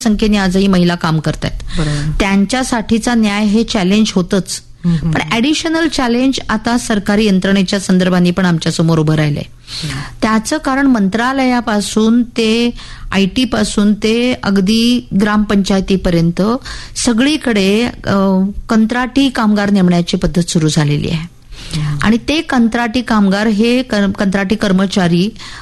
संख्येने आजही महिला काम करतायत. त्यांच्यासाठीचा न्याय हे चॅलेंज होतच, पण ऍडिशनल चॅलेंज आता सरकारी यंत्रणेच्या संदर्भाने पण आमच्या समोर उभं राहिलंय. त्याचं कारण मंत्रालयापासून ते IT पासून ते अगदी ग्रामपंचायतीपर्यंत सगळीकडे कंत्राटी कामगार नेमण्याची पद्धत सुरू झालेली आहे. आणि ते कंत्राटी कामगार हे कंत्राटी कर्मचारी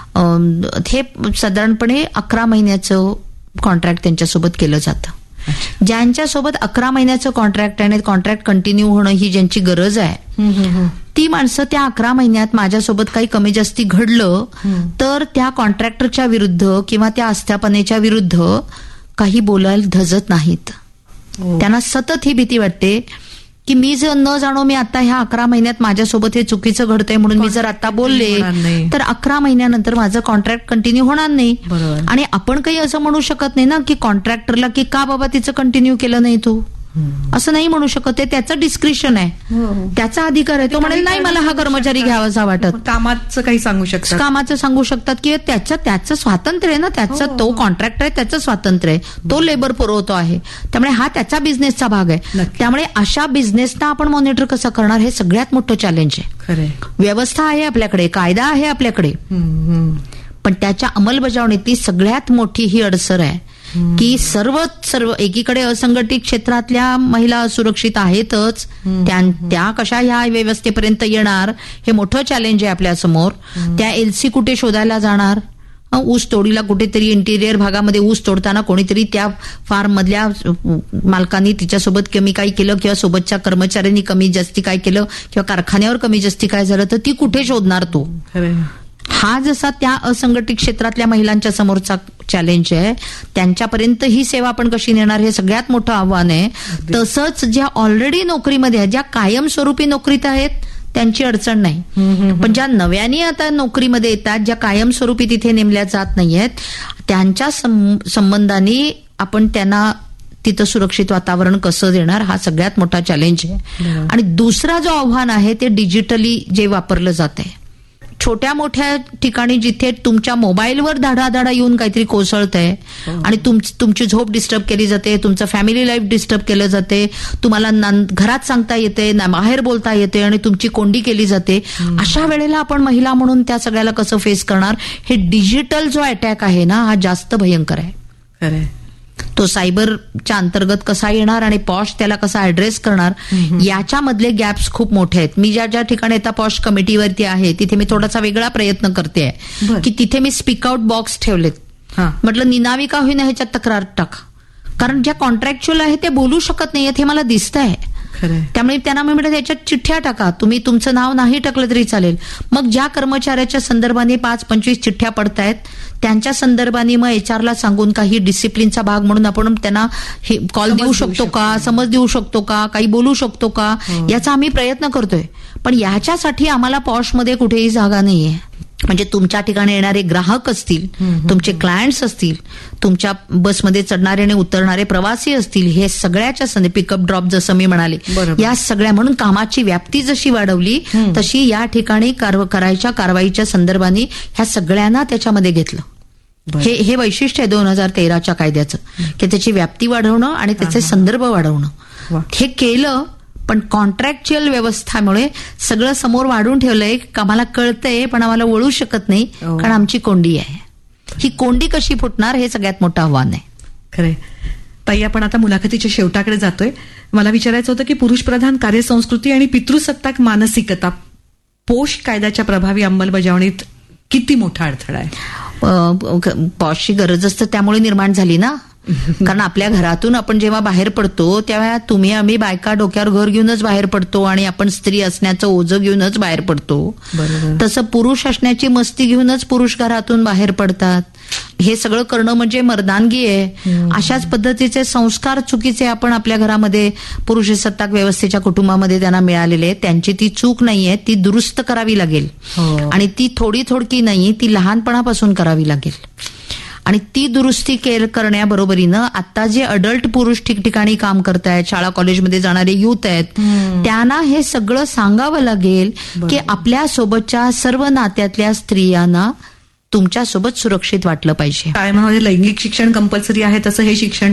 हे साधारणपणे 11 महिन्याचं कॉन्ट्रॅक्ट त्यांच्यासोबत केलं जातं. ज्यांच्यासोबत 11 महिन्याचं कॉन्ट्रॅक्ट आणि कॉन्ट्रॅक्ट कंटिन्यू होणं ही ज्यांची गरज आहे ती माणसं त्या 11 महिन्यात माझ्यासोबत काही कमी जास्ती घडलं तर त्या कॉन्ट्रॅक्टरच्या विरुद्ध किंवा त्या आस्थापनेच्या विरुद्ध काही बोलायला धजत नाहीत. त्यांना सतत ही भीती वाटते की मी जर न जाणो मी आता ह्या 11 महिन्यात माझ्यासोबत हे चुकीचं घडतंय म्हणून मी जर आता बोलले तर 11 महिन्यानंतर माझं कॉन्ट्रॅक्ट कंटिन्यू होणार नाही. आणि आपण काही असं म्हणू शकत नाही ना की कॉन्ट्रॅक्टरला की का बाबा तिचं कंटिन्यू केलं नाही तू, असं नाही म्हणू शकत. त्याचं डिस्क्रिशन आहे, त्याचा अधिकार आहे. तो म्हणेल नाही मला हा कर्मचारी घ्यावासा वाटत. कामाचं काही सांगू शकतात, कामाचं सांगू शकतात की त्याचं स्वातंत्र्य आहे ना, त्याचं तो कॉन्ट्रॅक्ट आहे, त्याचं स्वातंत्र्य आहे, तो लेबर पुरवतो आहे, त्यामुळे हा त्याचा बिझनेसचा भाग आहे. त्यामुळे अशा बिझनेसना आपण मॉनिटर कसं करणार हे सगळ्यात मोठं चॅलेंज आहे. व्यवस्था आहे आपल्याकडे, कायदा आहे आपल्याकडे, पण त्याच्या अंमलबजावणीतली सगळ्यात मोठी ही अडसर आहे की सर्व एकीकडे असंघटित क्षेत्रातल्या महिला असुरक्षित आहेतच, त्या कशा ह्या व्यवस्थेपर्यंत येणार हे मोठं चॅलेंज आहे आपल्यासमोर. त्या LC कुठे शोधायला जाणार? ऊस तोडीला कुठेतरी इंटिरियर भागामध्ये ऊस तोडताना कोणीतरी त्या फार्म मधल्या मालकांनी तिच्यासोबत कमी काय केलं किंवा सोबतच्या कर्मचाऱ्यांनी कमी जास्ती काय केलं किंवा कारखान्यावर कमी जास्ती काय झालं तर ती कुठे शोधणार? तो हा जसा त्या असंघटित क्षेत्रातल्या महिलांच्या समोरचा चॅलेंज आहे, त्यांच्यापर्यंत ही सेवा आपण कशी नेणार हे सगळ्यात मोठं आव्हान आहे. तसंच ज्या ऑलरेडी नोकरीमध्ये आहेत, ज्या कायमस्वरूपी नोकरीत आहेत त्यांची अडचण नाही, पण ज्या नव्याने आता नोकरीमध्ये येतात, ज्या कायमस्वरूपी तिथे नेमल्या जात नाहीयेत, त्यांच्या संबंधाने आपण त्यांना तिथं सुरक्षित वातावरण कसं देणार हा सगळ्यात मोठा चॅलेंज आहे. आणि दुसरा जो आव्हान आहे ते डिजिटली जे वापरलं जात आहे, छोट्या मोठ्या ठिकाणी जिथे तुमच्या मोबाईलवर धाडाधाडा येऊन काहीतरी कोसळतंय आणि तुमची झोप डिस्टर्ब केली जाते, तुमचं फॅमिली लाईफ डिस्टर्ब केलं जाते, तुम्हाला घरात सांगता येते ना बाहेर बोलता येते आणि तुमची कोंडी केली जाते, अशा वेळेला आपण महिला म्हणून त्या सगळ्याला कसं फेस करणार? हे डिजिटल जो अटॅक आहे ना हा जास्त भयंकर आहे. तो सायबरच्या अंतर्गत कसा येणार आणि पॉश त्याला कसा ऍड्रेस करणार याच्यामधले गॅप्स खूप मोठे आहेत. मी ज्या ज्या ठिकाणी आता पॉश कमिटीवरती आहे तिथे मी थोडासा वेगळा प्रयत्न करते की तिथे मी स्पीकआउट बॉक्स ठेवलेत. म्हटलं निनावी का होईना ह्याच्यात तक्रार टाका, कारण ज्या कॉन्ट्रॅक्च्युअल आहे ते बोलू शकत नाहीयेत हे मला दिसतंय. त्यामुळे त्यांना मी म्हटलं त्याच्यात चिठ्ठ्या टाका, तुम्ही तुमचं नाव नाही टाकलं तरी चालेल. मग ज्या कर्मचाऱ्याच्या संदर्भाने 5-25 चिठ्ठ्या पडतायत त्यांच्या संदर्भाने मग HR ला सांगून काही डिसिप्लिनचा भाग म्हणून आपण त्यांना हे कॉल देऊ शकतो का, समज देऊ शकतो का, काही बोलू शकतो का, याचा आम्ही प्रयत्न करतोय. पण याच्यासाठी आम्हाला पॉशमध्ये कुठेही जागा नाहीये. म्हणजे तुमच्या ठिकाणी येणारे ग्राहक असतील, तुमचे क्लायंट्स असतील, तुमच्या बसमध्ये चढणारे आणि उतरणारे प्रवासी असतील, हे सगळ्याच्या संधी पिकअप ड्रॉप जसं मी म्हणाले या सगळ्या म्हणून कामाची व्याप्ती जशी वाढवली तशी या ठिकाणी करायच्या कारवाईच्या संदर्भाने ह्या सगळ्यांना त्याच्यामध्ये घेतलं. हे वैशिष्ट्य आहे 2013च्या कायद्याचं की त्याची व्याप्ती वाढवणं आणि त्याचे संदर्भ वाढवणं. हे केलं, पण कॉन्ट्रॅक्च्युअल व्यवस्थामुळे सगळं समोर वाढून ठेवलंय. आम्हाला कळतंय पण आम्हाला वळू शकत नाही कारण आमची कोंडी आहे. ही कोंडी कशी फुटणार हे सगळ्यात मोठं आव्हान आहे. खरंय. ताई, आपण आता मुलाखतीच्या शेवटाकडे जातोय. मला विचारायचं होतं की पुरुषप्रधान कार्यसंस्कृती आणि पितृसत्ताक मानसिकता पोष कायद्याच्या प्रभावी अंमलबजावणीत किती मोठा अडथळा आहे? पॉशची गरज असतं त्यामुळे निर्माण झाली ना, कारण आपल्या घरातून आपण जेव्हा बाहेर पडतो तेव्हा तुम्ही आम्ही बायका डोक्यावर घर घेऊनच बाहेर पडतो आणि आपण स्त्री असण्याचं ओझं घेऊनच बाहेर पडतो. तसं पुरुष असण्याची मस्ती घेऊनच पुरुष घरातून बाहेर पडतात. हे सगळं करणं म्हणजे मर्दानगी आहे. अशाच पद्धतीचे संस्कार चुकीचे आपण आपल्या घरामध्ये पुरुषसत्ताक व्यवस्थेच्या कुटुंबामध्ये त्यांना मिळालेले आहेत. त्यांची ती चूक नाहीये, ती दुरुस्त करावी लागेल आणि ती थोडी नाही, ती लहानपणापासून करावी लागेल. आणि ती दुरुस्ती करण्याबरोबरीनं आता जे अडल्ट पुरुष ठिकठिकाणी काम करतायत, शाळा कॉलेजमध्ये जाणारे युथ आहेत, त्यांना हे सगळं सांगावं लागेल की आपल्या सोबतच्या सर्व नात्यातल्या स्त्रियांना तुमच्यासोबत सुरक्षित वाटलं पाहिजे. काय म्हणजे लैंगिक शिक्षण कंपल्सरी आहे तसं हे शिक्षण